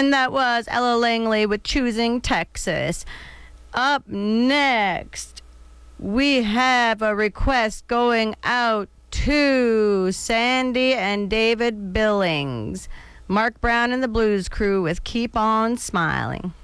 And that was Ella Langley with Choosing Texas. Up next, we have a request going out to Sandy and David Billings. Mark Brown and the Blues Crew with Keep On Smiling.